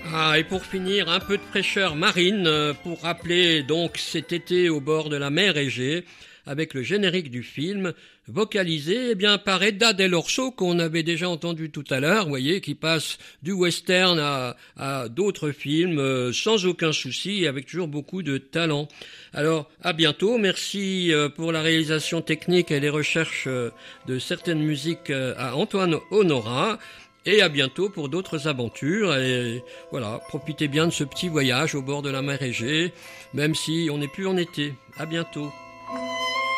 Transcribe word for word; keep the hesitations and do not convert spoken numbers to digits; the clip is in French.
Ah, et pour finir, un peu de fraîcheur marine euh, pour rappeler donc cet été au bord de la mer Égée avec le générique du film vocalisé eh bien par Edda Del Orso qu'on avait déjà entendu tout à l'heure, vous voyez, qui passe du western à, à d'autres films euh, sans aucun souci et avec toujours beaucoup de talent. Alors à bientôt, merci euh, pour la réalisation technique et les recherches euh, de certaines musiques euh, à Antoine Honora. Et à bientôt pour d'autres aventures. Et voilà, profitez bien de ce petit voyage au bord de la mer Égée, même si on n'est plus en été. À bientôt.